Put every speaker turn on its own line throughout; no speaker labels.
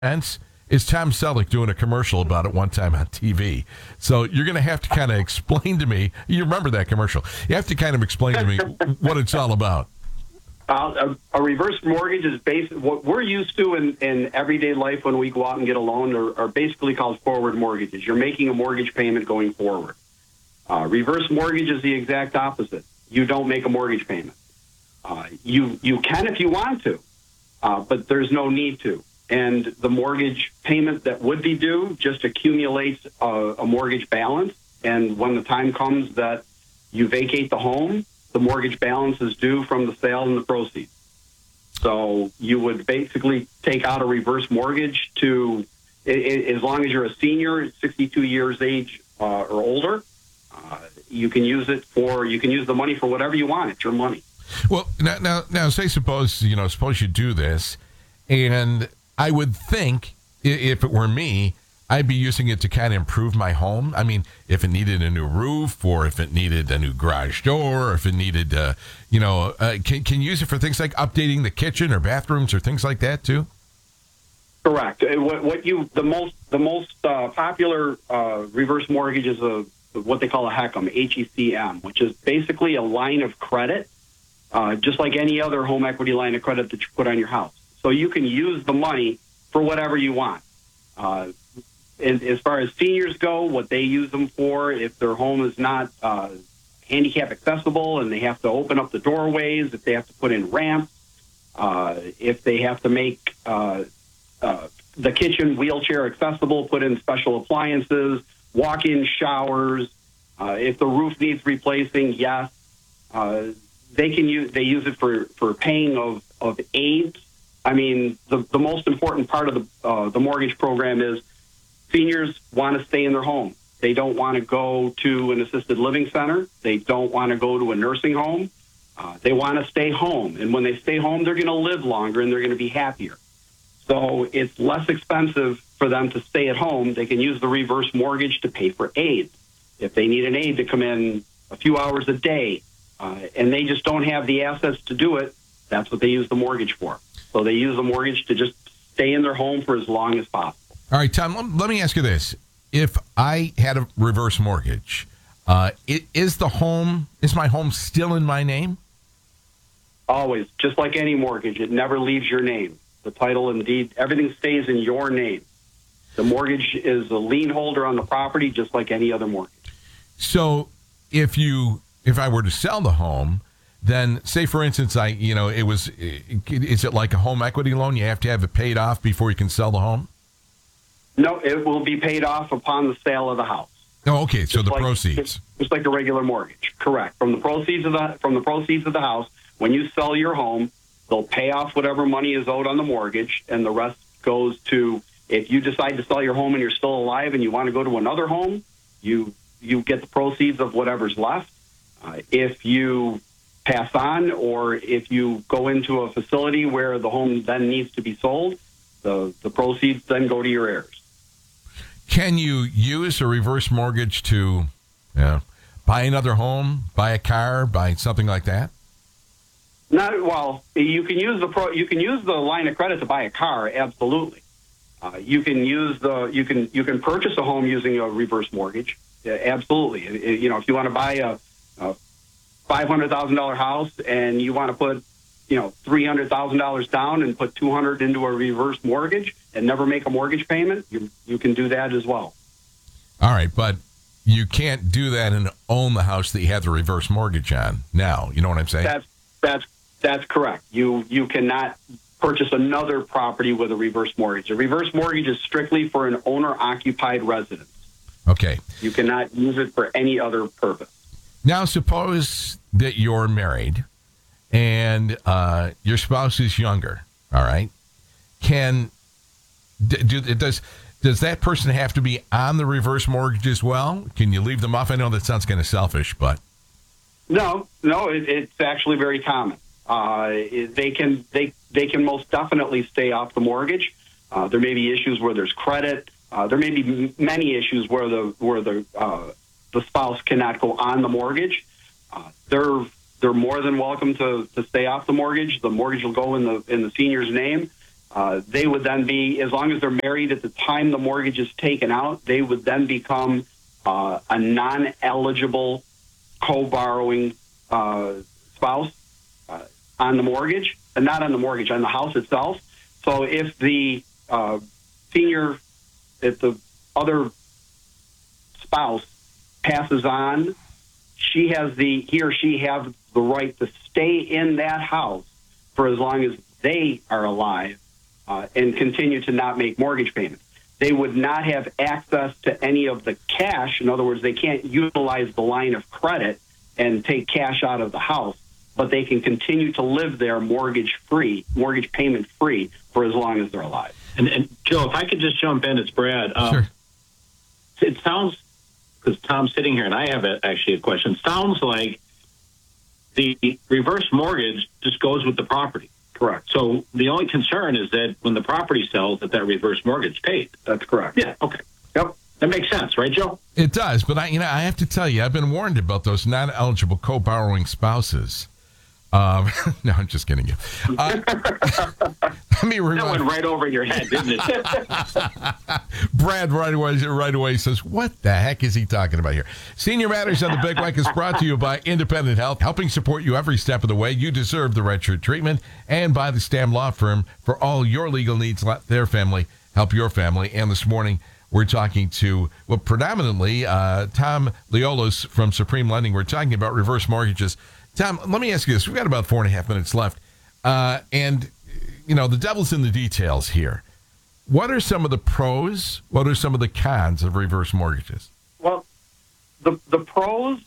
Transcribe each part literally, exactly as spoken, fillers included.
Hence, is Tom Selleck doing a commercial about it one time on T V. So you're going to have to kind of explain to me. You remember that commercial. You have to kind of explain to me what it's all about.
Uh, a, a reverse mortgage is based, what we're used to in, in everyday life when we go out and get a loan are, are basically called forward mortgages. You're making a mortgage payment going forward. Uh, reverse mortgage is the exact opposite. You don't make a mortgage payment. Uh, you, you can if you want to, uh, but there's no need to. And the mortgage payment that would be due just accumulates a, a mortgage balance. And when the time comes that you vacate the home, the mortgage balance is due from the sale and the proceeds. So you would basically take out a reverse mortgage to, as long as you're a senior, sixty-two years age uh, or older, uh, you can use it for, you can use the money for whatever you want. It's your money.
Well, now, now, now say suppose, you know, suppose you do this, and I would think if it were me, I'd be using it to kind of improve my home. I mean, if it needed a new roof, or if it needed a new garage door, or if it needed, uh, you know, uh, can can you use it for things like updating the kitchen or bathrooms or things like that too?
Correct. What, what you the most the most uh, popular uh, reverse mortgage is a what they call a HECM, H E C M, which is basically a line of credit, uh, just like any other home equity line of credit that you put on your house. So you can use the money for whatever you want. Uh, And as far as seniors go, what they use them for, if their home is not uh, handicap accessible and they have to open up the doorways, if they have to put in ramps, uh, if they have to make uh, uh, the kitchen wheelchair accessible, put in special appliances, walk-in showers, uh, if the roof needs replacing, yes, uh, they can use. They use it for, for paying of, of aids. I mean, the, the most important part of the uh, the mortgage program is seniors want to stay in their home. They don't want to go to an assisted living center. They don't want to go to a nursing home. Uh, they want to stay home. And when they stay home, they're going to live longer and they're going to be happier. So it's less expensive for them to stay at home. They can use the reverse mortgage to pay for aids. If they need an aid to come in a few hours a day, uh, and they just don't have the assets to do it, that's what they use the mortgage for. So they use the mortgage to just stay in their home for as long as possible.
All right, Tom, let me ask you this. If I had a reverse mortgage, uh, is the home, is my home still in my name?
Always. Just like any mortgage, it never leaves your name. The title and deed, everything stays in your name. The mortgage is a lien holder on the property, just like any other mortgage.
So if you, if I were to sell the home, then say, for instance, I, you know, it was, is it like a home equity loan? You have to have it paid off before you can sell the home?
No, it will be paid off upon the sale of the house.
Oh, okay. So
just
the
like,
proceeds,
just, just like a regular mortgage, correct? From the proceeds of the from the proceeds of the house, when you sell your home, they'll pay off whatever money is owed on the mortgage, and the rest goes to. If you decide to sell your home and you're still alive and you want to go to another home, you you get the proceeds of whatever's left. Uh, if you pass on, or if you go into a facility where the home then needs to be sold, the the proceeds then go to your heirs.
Can you use a reverse mortgage to you know, buy another home, buy a car, buy something like that?
Not well. You can use the pro, you can use the line of credit to buy a car. Absolutely. Uh, you can use the you can you can purchase a home using a reverse mortgage. Yeah, absolutely. It, it, you know, if you want to buy a, a five hundred thousand dollar house and you want to put you know three hundred thousand dollars down and put two hundred into a reverse mortgage and never make a mortgage payment, you you can do that as well.
All right, but you can't do that and own the house that you have the reverse mortgage on now. You know what I'm saying?
That's that's that's correct. You you cannot purchase another property with a reverse mortgage. A reverse mortgage is strictly for an owner-occupied residence.
Okay.
You cannot use it for any other purpose.
Now, suppose that you're married and uh, your spouse is younger. All right. Can do, does does that person have to be on the reverse mortgage as well? Can you leave them off? I know that sounds kind of selfish, but
no, no, it, it's actually very common. Uh, they can they they can most definitely stay off the mortgage. Uh, there may be issues where there's credit. Uh, there may be m- many issues where the where the uh, the spouse cannot go on the mortgage. Uh, they're they're more than welcome to, to stay off the mortgage. The mortgage will go in the in the senior's name, Uh, they would then be, as long as they're married at the time the mortgage is taken out, they would then become uh, a non-eligible co-borrowing uh, spouse uh, on the mortgage, and not on the mortgage, on the house itself. So if the uh, senior, if the other spouse passes on, she has the, he or she have the right to stay in that house for as long as they are alive uh, and continue to not make mortgage payments. They would not have access to any of the cash. In other words, they can't utilize the line of credit and take cash out of the house, but they can continue to live there mortgage free, mortgage payment free for as long as they're alive.
And, and Joe, if I could just jump in, it's Brad. Um,
Sure.
It sounds, because Tom's sitting here and I have a, actually a question, sounds like the reverse mortgage just goes with the property.
Correct.
So the only concern is that when the property sells, that that reverse mortgage paid.
That's correct.
Yeah. Okay.
Yep.
That makes sense, right, Joe?
It does, but I, you know, I have to tell you, I've been warned about those non-eligible co-borrowing spouses. Um, no, I'm just kidding you. Uh, let me
That went
remind.
right over your head, didn't it?
Brad right away, right away says, "What the heck is he talking about here?" Senior Matters on the Big Mike is brought to you by Independent Health, helping support you every step of the way. You deserve the right shirt treatment, and by the Stam Law Firm for all your legal needs. Let their family help your family. And this morning, we're talking to, well, predominantly uh, Tom Leolos from Supreme Lending. We're talking about reverse mortgages. Tom, let me ask you this. We've got about four and a half minutes left. Uh, and, you know, the devil's in the details here. What are some of the pros? What are some of the cons of reverse mortgages?
Well, the the pros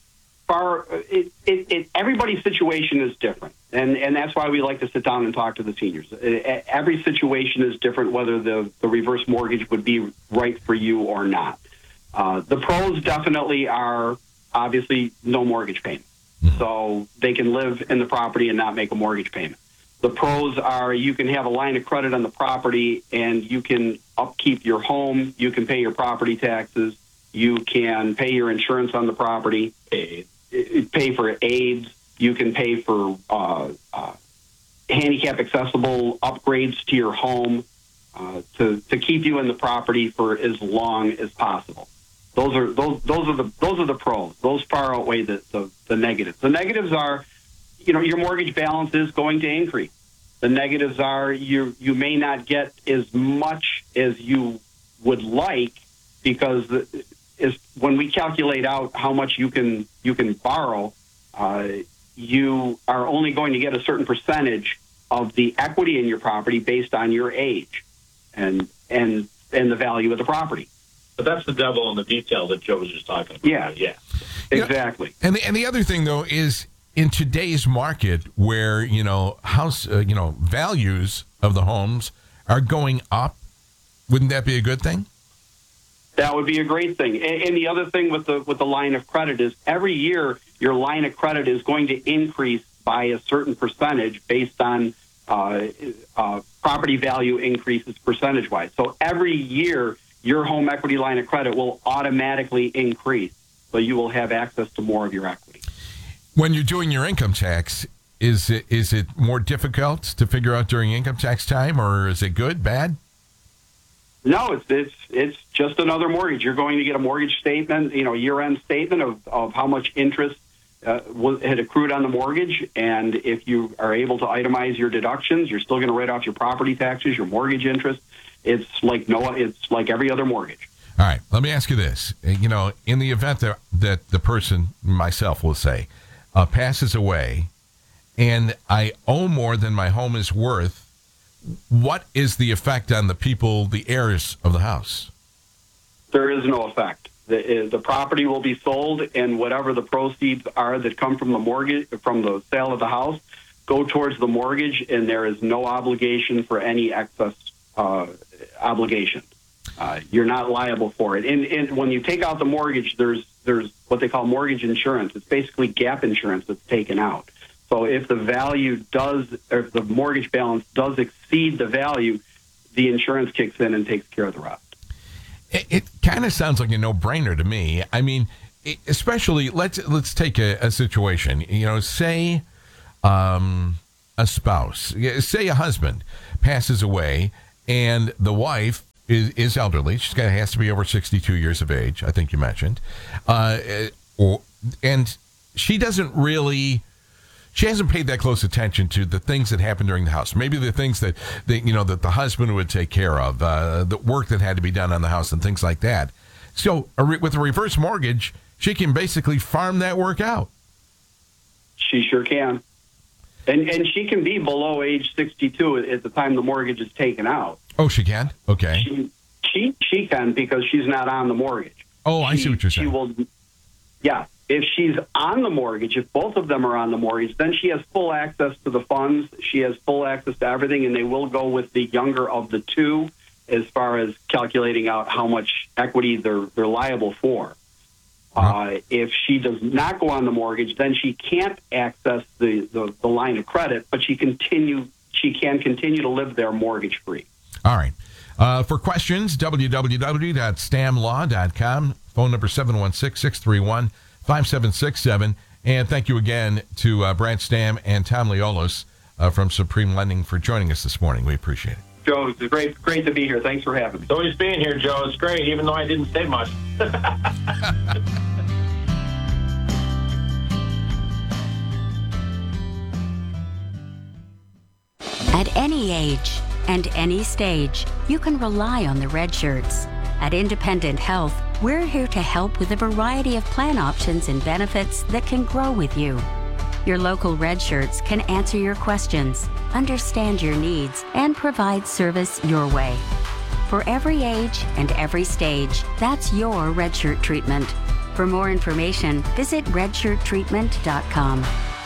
are it, it, it, everybody's situation is different, and and that's why we like to sit down and talk to the seniors. Every situation is different, whether the the reverse mortgage would be right for you or not. Uh, the pros definitely are obviously no mortgage payment, mm-hmm. so they can live in the property and not make a mortgage payment. The pros are you can have a line of credit on the property and you can upkeep your home, you can pay your property taxes, you can pay your insurance on the property, pay, pay for aids, you can pay for uh, uh, handicap accessible upgrades to your home uh, to, to keep you in the property for as long as possible. Those are those those are the those are the pros. Those far outweigh the, the, the negatives. The negatives are, you know, your mortgage balance is going to increase. The negatives are you you may not get as much as you would like because the, is when we calculate out how much you can you can borrow, uh, you are only going to get a certain percentage of the equity in your property based on your age and and and the value of the property.
But that's the devil in the detail that Joe was just talking about.
Yeah,
yeah,
exactly.
Yeah. And the, and the other thing though is in today's market where you know house uh, you know values of the homes are going up, wouldn't that be a good thing?
That would be a great thing. And, and the other thing with the with the line of credit is every year your line of credit is going to increase by a certain percentage based on uh, uh, property value increases percentage wise. So every year your home equity line of credit will automatically increase, so you will have access to more of your equity.
When you're doing your income tax, is it, is it more difficult to figure out during income tax time, or is it good, bad?
No, it's it's it's just another mortgage. You're going to get a mortgage statement, you know, year-end statement of, of how much interest uh, was, had accrued on the mortgage, and if you are able to itemize your deductions, you're still going to write off your property taxes, your mortgage interest. It's like no, it's like every other mortgage.
All right, let me ask you this: you know, in the event that that the person, myself, will say, uh, passes away, and I owe more than my home is worth. What is the effect on the people, the heirs of the house?
There is no effect. The, the property will be sold, and whatever the proceeds are that come from the mortgage, from the sale of the house, go towards the mortgage, and there is no obligation for any excess uh, obligation. Uh, you're not liable for it. And, and when you take out the mortgage, there's there's what they call mortgage insurance. It's basically gap insurance that's taken out. So if the value does, or if the mortgage balance does exceed the value, the insurance kicks in and takes care of the rest.
It, it kind of sounds like a no-brainer to me. I mean, it, especially let's let's take a, a situation. You know, say, um, a spouse, yeah, say a husband passes away and the wife is, is elderly, she's got has to be over sixty-two years of age, I think you mentioned, uh, or, and she doesn't really, she hasn't paid that close attention to the things that happened during the house. Maybe the things that, that you know, that the husband would take care of, uh, the work that had to be done on the house and things like that. So a re- with a reverse mortgage, she can basically farm that work out.
She sure can. And and she can be below age sixty-two at the time the mortgage is taken out.
Oh, she can? Okay.
She she, she can because she's not on the mortgage.
Oh, I
she,
see what you're saying.
She will, yeah. If she's on the mortgage, if both of them are on the mortgage, then she has full access to the funds. She has full access to everything, and they will go with the younger of the two as far as calculating out how much equity they're they're liable for. Uh, if she does not go on the mortgage, then she can't access the, the, the line of credit, but she continue she can continue to live there mortgage free.
All right. Uh, for questions, w w w dot stam law dot com, phone number seven one six, six three one, five seven six seven. And thank you again to uh, Brad Stam and Tom Leolos uh, from Supreme Lending for joining us this morning. We appreciate it.
Joe, it's great, great to be here. Thanks for having me.
It's always being here, Joe. It's great, even though I didn't say much.
At any age and any stage, you can rely on the Red Shirts. At Independent Health, we're here to help with a variety of plan options and benefits that can grow with you. Your local Red Shirts can answer your questions, understand your needs, and provide service your way. For every age and every stage, that's your Red Shirt treatment. For more information, visit red shirt treatment dot com.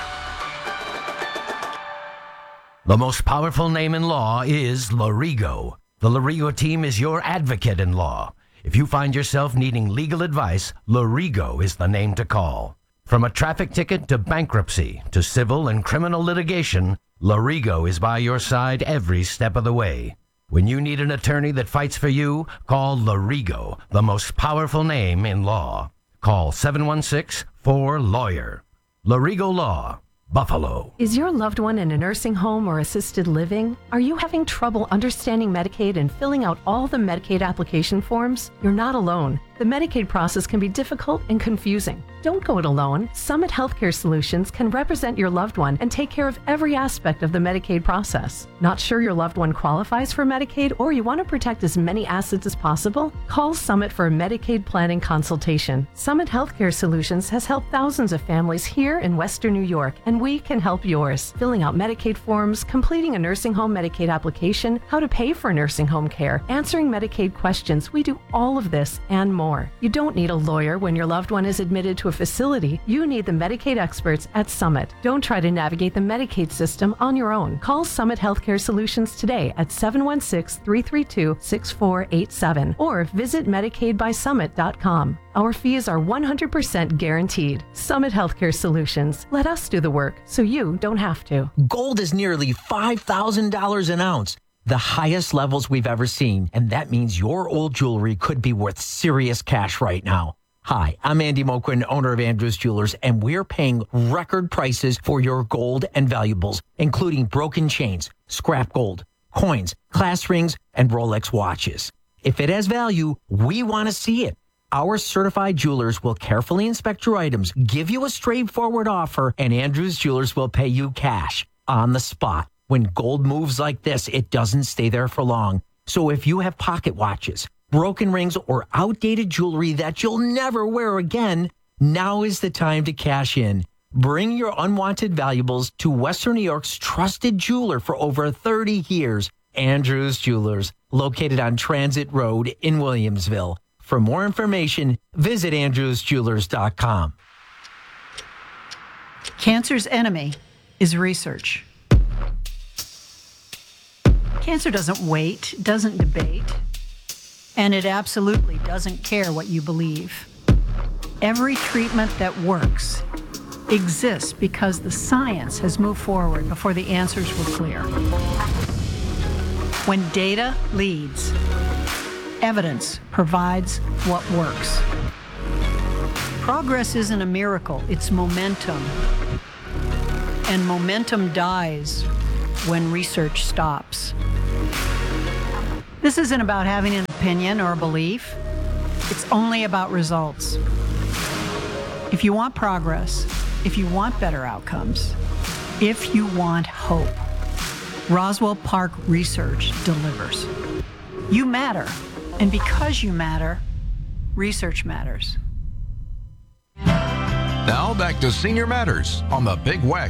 The most powerful name in law is Lorigo. The Lorigo team is your advocate in law. If you find yourself needing legal advice, Lorigo is the name to call. From a traffic ticket to bankruptcy to civil and criminal litigation, Lorigo is by your side every step of the way. When you need an attorney that fights for you, call Lorigo, the most powerful name in law. Call seven one six, four, lawyer. Lorigo Law, Buffalo.
Is your loved one in a nursing home or assisted living? Are you having trouble understanding Medicaid and filling out all the Medicaid application forms? You're not alone. The Medicaid process can be difficult and confusing. Don't go it alone. Summit Healthcare Solutions can represent your loved one and take care of every aspect of the Medicaid process. Not sure your loved one qualifies for Medicaid or you want to protect as many assets as possible? Call Summit for a Medicaid planning consultation. Summit Healthcare Solutions has helped thousands of families here in Western New York, and we can help yours. Filling out Medicaid forms, completing a nursing home Medicaid application, how to pay for nursing home care, answering Medicaid questions. We do all of this and more. You don't need a lawyer when your loved one is admitted to a facility. You need the Medicaid experts at Summit. Don't try to navigate the Medicaid system on your own. Call Summit Healthcare Solutions today at seven one six, three three two, six four eight seven or visit medicaid by summit dot com. Our fees are one hundred percent guaranteed. Summit Healthcare Solutions. Let us do the work so you don't have to.
Gold is nearly five thousand dollars an ounce. The highest levels we've ever seen, and that means your old jewelry could be worth serious cash right now. Hi, I'm Andy Moquin, owner of Andrews Jewelers, and we're paying record prices for your gold and valuables, including broken chains, scrap gold, coins, class rings, and Rolex watches. If it has value, we want to see it. Our certified jewelers will carefully inspect your items, give you a straightforward offer, and Andrews Jewelers will pay you cash on the spot. When gold moves like this, it doesn't stay there for long. So if you have pocket watches, broken rings, or outdated jewelry that you'll never wear again, now is the time to cash in. Bring your unwanted valuables to Western New York's trusted jeweler for over thirty years, Andrews Jewelers, located on Transit Road in Williamsville. For more information, visit andrews jewelers dot com.
Cancer's enemy is research. Cancer doesn't wait, doesn't debate, and it absolutely doesn't care what you believe. Every treatment that works exists because the science has moved forward before the answers were clear. When data leads, evidence provides what works. Progress isn't a miracle, it's momentum. And momentum dies when research stops. This isn't about having an opinion or a belief. It's only about results. If you want progress, if you want better outcomes, if you want hope, Roswell Park Research delivers. You matter, and because you matter, research matters.
Now back to Senior Matters on the Big Weck.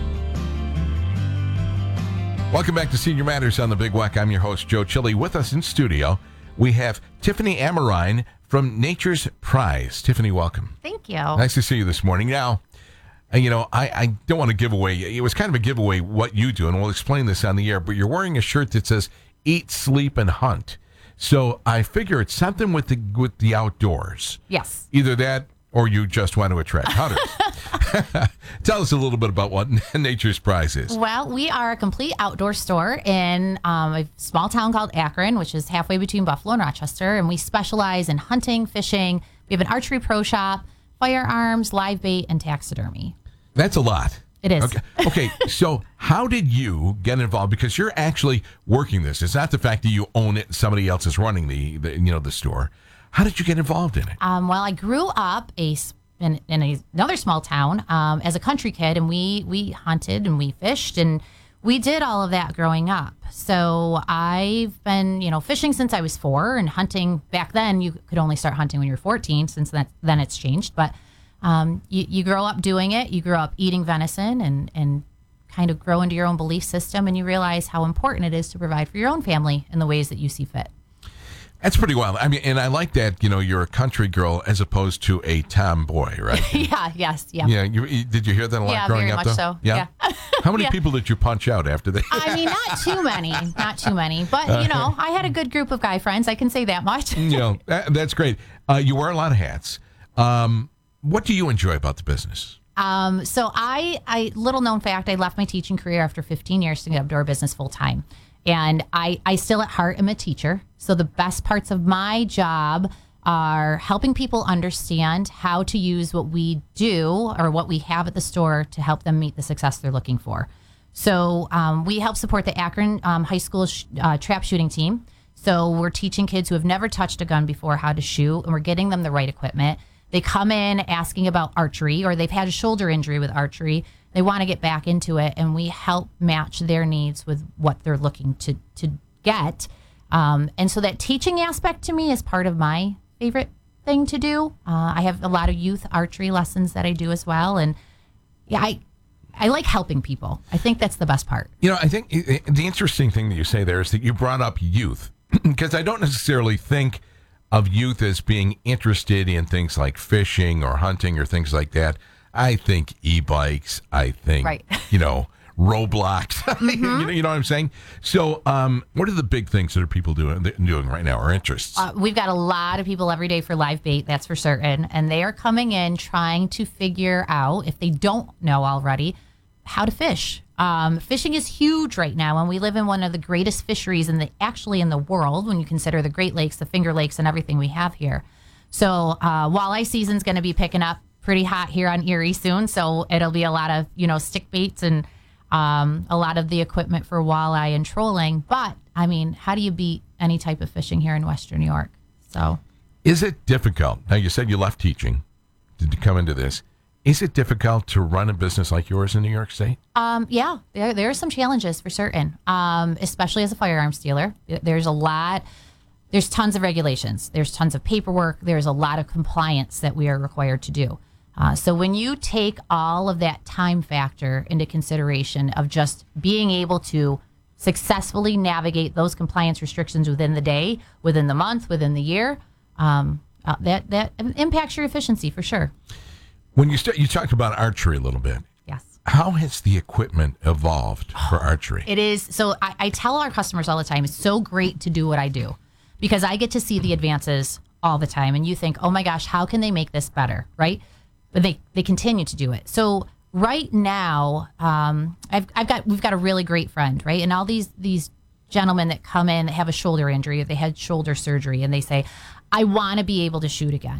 Welcome back to Senior Matters on the Big Weck. I'm your host, Joe Chili. With us in studio, we have Tiffany Amarine from Nature's Prize. Tiffany, welcome.
Thank you.
Nice to see you this morning. Now, uh, you know, I, I don't want to give away, it was kind of a giveaway what you do, and we'll explain this on the air, but you're wearing a shirt that says, Eat, Sleep, and Hunt. So I figure it's something with the with the outdoors.
Yes.
Either that or you just want to attract hunters. Tell us a little bit about what Nature's Prize is.
Well, we are a complete outdoor store in um, a small town called Akron, which is halfway between Buffalo and Rochester, and we specialize in hunting, fishing. We have an archery pro shop, firearms, live bait, and taxidermy.
That's a lot.
It is.
Okay. Okay. So how did you get involved? Because you're actually working this. It's not the fact that you own it and somebody else is running the, the you know, the store. How did you get involved in it?
Um, well, I grew up a, in, in a, another small town um, as a country kid, and we, we hunted and we fished, and we did all of that growing up. So I've been, you know, fishing since I was four, and hunting back then. You could only start hunting when you were fourteen. Since that, then it's changed. But um, you, you grow up doing it. You grow up eating venison, and and kind of grow into your own belief system, and you realize how important it is to provide for your own family in the ways that you see fit.
That's pretty wild. I mean, and I like that, you know, you're a country girl as opposed to a tomboy, right?
yeah, yes, yeah.
Yeah, you, you- did you hear that a lot
Yeah,
growing
very
up,
much
though?
so, yeah.
How many
Yeah.
people did you punch out after they...
I mean, not too many, not too many. But, you know, I had a good group of guy friends. I can say that much.
you know, that, that's great. Uh, you wear a lot of hats. Um, what do you enjoy about the business?
Um, so I, I, little known fact, I left my teaching career after fifteen years to get outdoor business full time. And I, I still at heart am a teacher. So the best parts of my job are helping people understand how to use what we do or what we have at the store to help them meet the success they're looking for. So um, we help support the Akron um, High School sh- uh, trap shooting team. So we're teaching kids who have never touched a gun before how to shoot, and we're getting them the right equipment. They come in asking about archery, or they've had a shoulder injury with archery. They want to get back into it, and we help match their needs with what they're looking to to get. Um, and so that teaching aspect to me is part of my favorite thing to do. Uh, I have a lot of youth archery lessons that I do as well, and yeah, I I like helping people. I think that's the best part.
You know, I think i- i- the interesting thing that you say there is that you brought up youth, because I don't necessarily think of youth as being interested in things like fishing or hunting or things like that. I think e-bikes. I think,
Right.
you know, Roblox.
Mm-hmm.
you, know, you know what I'm saying? So um, what are the big things that are people doing doing right now, or interests?
Uh, we've got a lot of people every day for live bait, that's for certain. And they are coming in trying to figure out, if they don't know already, how to fish. Um, fishing is huge right now, and we live in one of the greatest fisheries in the actually in the world when you consider the Great Lakes, the Finger Lakes, and everything we have here. So uh, walleye season's going to be picking up pretty hot here on Erie soon. So it'll be a lot of, you know, stick baits and um, a lot of the equipment for walleye and trolling. But I mean, how do you beat any type of fishing here in Western New York? So
Is it difficult? Now, you said you left teaching to, to come into this. Is it difficult to run a business like yours in New York State?
Um, yeah, there there are some challenges for certain, um, especially as a firearms dealer. There's a lot, there's tons of regulations. There's tons of paperwork. There's a lot of compliance that we are required to do. Uh, so when you take all of that time factor into consideration of just being able to successfully navigate those compliance restrictions within the day, within the month, within the year, um, uh, that, that impacts your efficiency for sure.
When you start, you talked about archery a little bit.
Yes.
How has the equipment evolved for archery?
It is. So I, I tell our customers all the time, it's so great to do what I do because I get to see the advances all the time. And you think, oh my gosh, how can they make this better? Right. But they, they continue to do it. So right now, um, I've, I've got, we've got a really great friend, right? And all these, these gentlemen that come in that have a shoulder injury, or they had shoulder surgery, and they say, I want to be able to shoot again.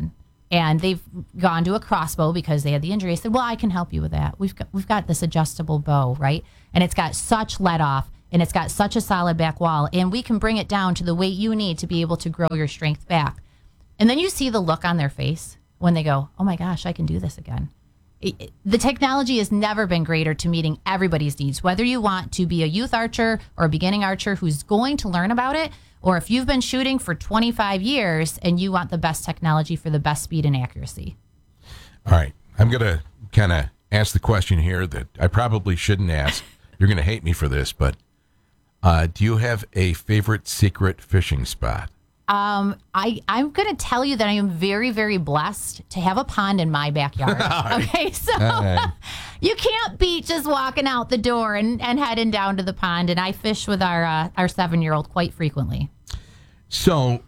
and they've gone to a crossbow because they had the injury. I said, well, I can help you with that. We've got, we've got this adjustable bow, right? And it's got such let off, and it's got such a solid back wall, and we can bring it down to the weight you need to be able to grow your strength back. And then you see the look on their face when they go, oh my gosh, I can do this again. It, it, the technology has never been greater to meeting everybody's needs, whether you want to be a youth archer or a beginning archer who's going to learn about it, or if you've been shooting for twenty-five years and you want the best technology for the best speed and accuracy.
All right. I'm going to kind of ask the question here that I probably shouldn't ask. You're going to hate me for this, but uh, do you have a favorite secret fishing spot?
Um, I, I'm going to tell you that I am very, very blessed to have a pond in my backyard.
Right.
Okay, so
Right.
you can't beat just walking out the door and, and heading down to the pond. And I fish with our uh, our seven-year-old quite frequently.
So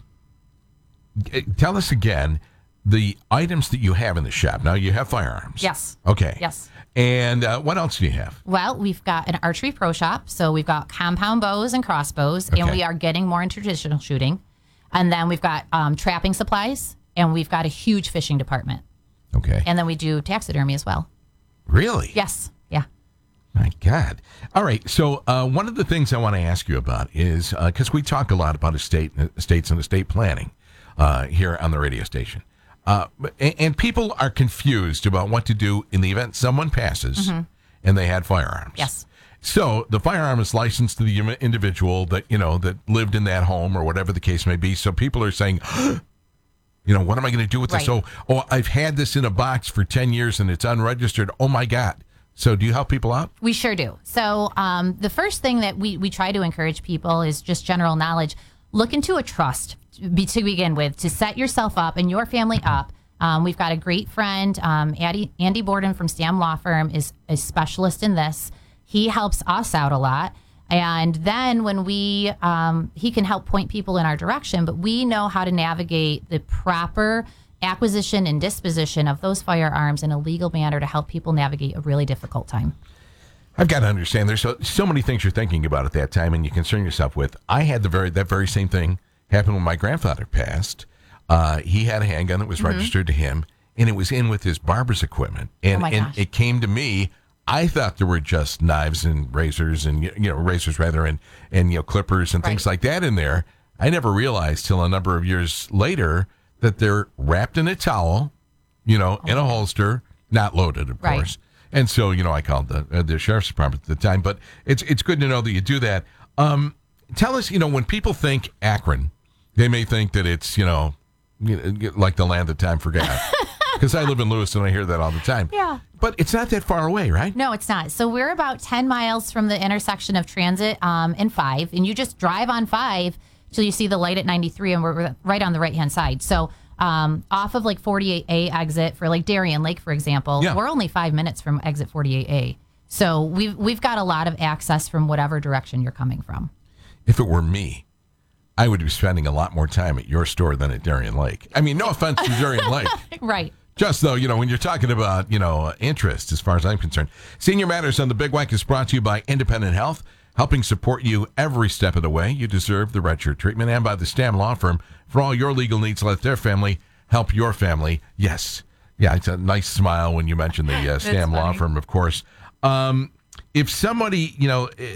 g- tell us again the items that you have in the shop. Now, you have firearms.
Yes.
Okay.
Yes.
And uh, what else do you have?
Well, we've got an archery pro shop. So we've got compound bows and crossbows,
Okay.
and we are getting more into traditional shooting. And then we've got um, trapping supplies, and we've got a huge fishing department.
Okay.
And then we do taxidermy as well.
Really?
Yes. Yeah.
My God. All right. So uh, one of the things I want to ask you about is because we talk a lot about estate, estates and estate planning uh, here on the radio station. Uh, and, and people are confused about what to do in the event someone passes
Mm-hmm.
and they had firearms.
Yes.
So the firearm is licensed to the individual that, you know, that lived in that home or whatever the case may be. So people are saying, you know, what am I going to do with this?
Right.
Oh, oh, I've had this in a box for ten years and it's unregistered. Oh, my God. So do you help people out?
We sure do. So um, the first thing that we, we try to encourage people is just general knowledge. Look into a trust be, to begin with, to set yourself up and your family up. Um, we've got a great friend, um, Andy, Andy Borden from Stam Law Firm is a specialist in this. He helps us out a lot. And then when we, um, he can help point people in our direction, but we know how to navigate the proper acquisition and disposition of those firearms in a legal manner to help people navigate a really difficult time.
I've got to understand there's so, so many things you're thinking about at that time and you concern yourself with. I had the very that very same thing happen when my grandfather passed. Uh, he had a handgun that was
Mm-hmm.
registered to him, and it was in with his barber's equipment. And,
Oh my
and
gosh.
it came to me. I thought there were just knives and razors and, you know, razors rather, and, and you know, clippers and things
Right.
like that in there. I never realized till a number of years later that they're wrapped in a towel, you know, in a holster, not loaded, of
Right.
course. And so, you know, I called the uh, the sheriff's department at the time. But it's it's good to know that you do that. Um, tell us, you know, when people think Akron, they may think that it's, you know, you know like the land that time forgot. Because I live in Lewiston, I hear that all the time.
Yeah.
But it's not that far away, right?
No, it's not. So we're about ten miles from the intersection of Transit um, and five, and you just drive on five till you see the light at ninety-three, and we're right on the right-hand side. So um, off of like forty-eight A exit for like Darien Lake, for example,
Yeah.
we're only five minutes from exit forty-eight A. So we've, we've got a lot of access from whatever direction you're coming from.
If it were me, I would be spending a lot more time at your store than at Darien Lake. I mean, no offense to Darien Lake.
Right.
Just though, you know, when you're talking about, you know, uh, interest, as far as I'm concerned. Senior Matters on the Big Wack is brought to you by Independent Health, helping support you every step of the way. You deserve the Red Shirt treatment, and by the Stam Law Firm for all your legal needs. Let their family help your family. Yes. Yeah, it's a nice smile when you mention the uh, Stam Law
funny.
Firm, of course. Um, if somebody, you know, eh,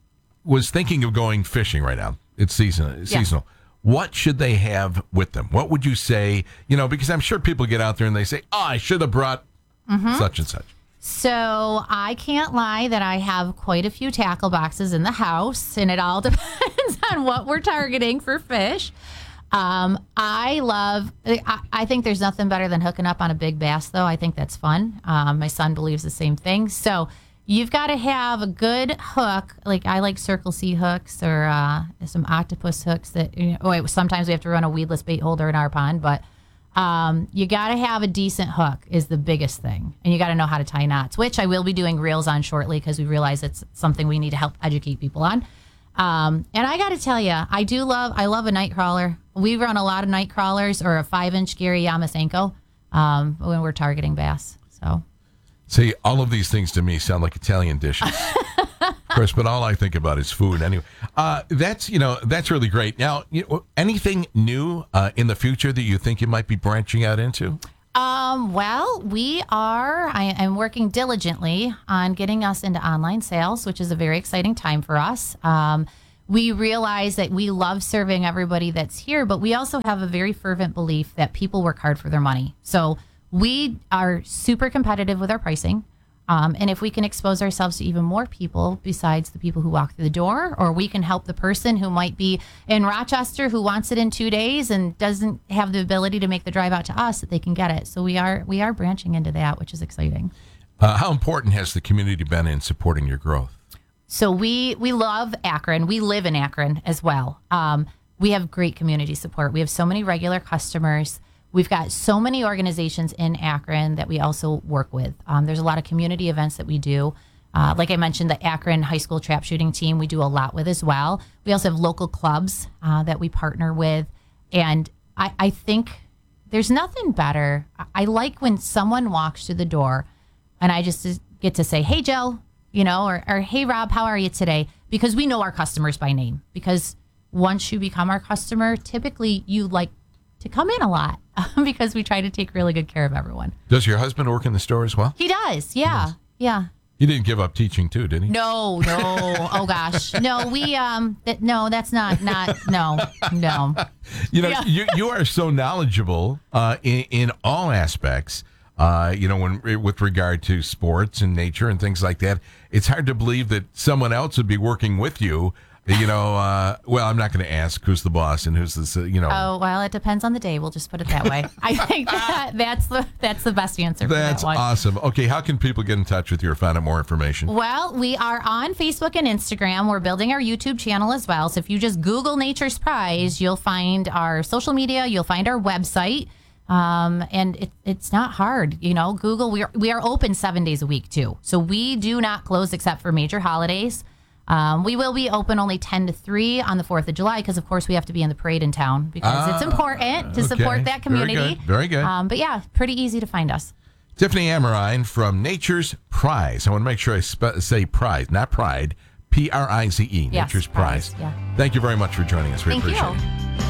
was thinking of going fishing right now, it's season, seasonal. What should they have with them? What would you say? You know, because I'm sure people get out there and they say, oh, I should have brought such and such.
So I can't lie that I have quite a few tackle boxes in the house, and it all depends on what we're targeting for fish. Um, I love, I, I think there's nothing better than hooking up on a big bass, though. I think that's fun. Um, my son believes the same thing. So you've got to have a good hook. Like I like Circle C hooks or uh, some octopus hooks that, you know, oh, wait, sometimes we have to run a weedless bait holder in our pond, but um, you got to have a decent hook is the biggest thing. And you got to know how to tie knots, which I will be doing reels on shortly because we realize it's something we need to help educate people on. Um, and I got to tell you, I do love, I love a night crawler. We run a lot of night crawlers or a five inch Gary Yamasenko um, when we're targeting bass. So.
See, all of these things to me sound like Italian dishes. Of course, but all I think about is food anyway. Uh, that's, you know, that's really great. Now, you know, anything new uh, in the future that you think you might be branching out into?
Um, well, we are, I am working diligently on getting us into online sales, which is a very exciting time for us. Um, we realize that we love serving everybody that's here, but we also have a very fervent belief that people work hard for their money. So we are super competitive with our pricing. Um, and if we can expose ourselves to even more people besides the people who walk through the door, or we can help the person who might be in Rochester who wants it in two days and doesn't have the ability to make the drive out to us, that they can get it. So we are we are branching into that, which is exciting.
Uh, how important has the community been in supporting your growth?
So we we love Akron. We live in Akron as well. Um, we have great community support. We have so many regular customers. We've got so many organizations in Akron that we also work with. Um, there's a lot of community events that we do. Uh, like I mentioned, the Akron High School trap shooting team we do a lot with as well. We also have local clubs uh, that we partner with. And I, I think there's nothing better. I, I like when someone walks through the door and I just get to say, hey, Joe, you know, or, or hey, Rob, how are you today? Because we know our customers by name. Because once you become our customer, typically you like to come in a lot because we try to take really good care of everyone.
Does your husband work in the store as well?
He does. Yeah. Yes. Yeah.
He didn't give up teaching too, did he?
No, no. Oh gosh. No, we, um, that, no, that's not, not, no, no.
You know,
Yeah.
you, you are so knowledgeable uh, in, in all aspects, uh, you know, when with regard to sports and nature and things like that. It's hard to believe that someone else would be working with you. You know, uh, well, I'm not going to ask who's the boss and who's this, uh, you know.
Oh, well, it depends on the day. We'll just put it that way. I think that that's the that's the best answer for
That's
that one.
awesome. Okay, how can people get in touch with you or find out more information?
Well, we are on Facebook and Instagram. We're building our YouTube channel as well. So if you just Google Nature's Prize, you'll find our social media. You'll find our website. Um, and it, it's not hard. You know, Google, we are, we are open seven days a week, too. So we do not close except for major holidays. Um, we will be open only ten to three on the fourth of July because, of course, we have to be in the parade in town because
Ah,
it's important to
okay.
support that community.
Very good. Very good.
Um, but, yeah, pretty easy to find us.
Tiffany Amorine from Nature's Prize. I want to make sure I spe- say prize, not pride. P R I Z E,
Yes,
Nature's Prize.
Prize, yeah.
Thank you very much for joining us. We
Thank
appreciate
you.
it.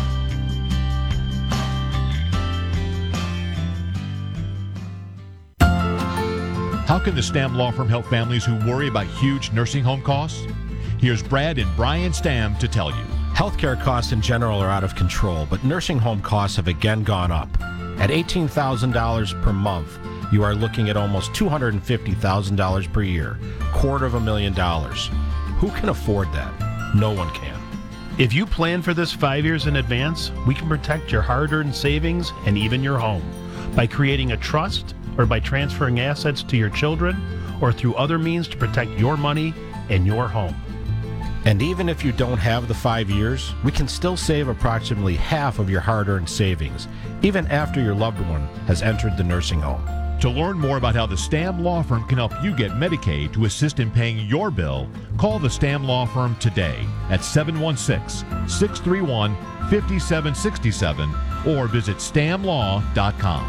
How can the Stam Law Firm help families who worry about huge nursing home costs? Here's Brad and Brian Stam to tell you.
Healthcare costs in general are out of control, but nursing home costs have again gone up. At eighteen thousand dollars per month, you are looking at almost two hundred fifty thousand dollars per year, quarter of a million dollars. Who can afford that? No one can.
If you plan for this five years in advance, we can protect your hard-earned savings and even your home by creating a trust or by transferring assets to your children or through other means to protect your money and your home.
And even if you don't have the five years, we can still save approximately half of your hard-earned savings, even after your loved one has entered the nursing home.
To learn more about how the Stam Law Firm can help you get Medicaid to assist in paying your bill, call the Stam Law Firm today at seven one six, six three one, five seven six seven or visit stam law dot com.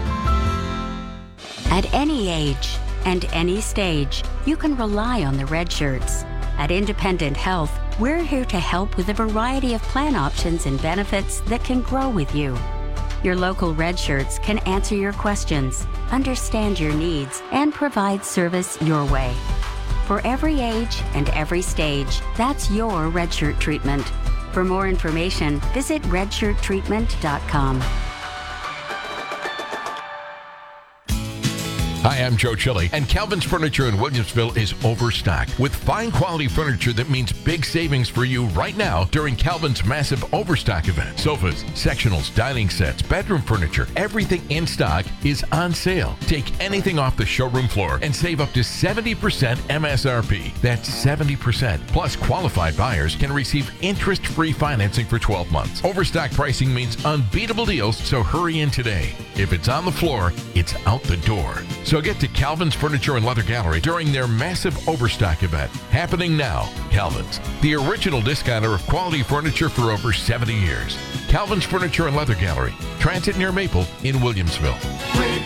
At any age and any stage, you can rely on the Red Shirts. At Independent Health, we're here to help with a variety of plan options and benefits that can grow with you. Your local Red Shirts can answer your questions, understand your needs, and provide service your way. For every age and every stage, that's your Red Shirt treatment. For more information, visit red shirt treatment dot com.
Hi, I'm Joe Chili, and Calvin's Furniture in Williamsville is overstocked with fine quality furniture that means big savings for you right now during Calvin's massive overstock event. Sofas, sectionals, dining sets, bedroom furniture, everything in stock is on sale. Take anything off the showroom floor and save up to seventy percent M S R P. That's seventy percent. Plus, qualified buyers can receive interest-free financing for twelve months. Overstock pricing means unbeatable deals, so hurry in today. If it's on the floor, it's out the door. So get to Calvin's Furniture and Leather Gallery during their massive overstock event. Happening now. Calvin's, the original discounter of quality furniture for over seventy years. Calvin's Furniture and Leather Gallery, Transit near Maple in Williamsville.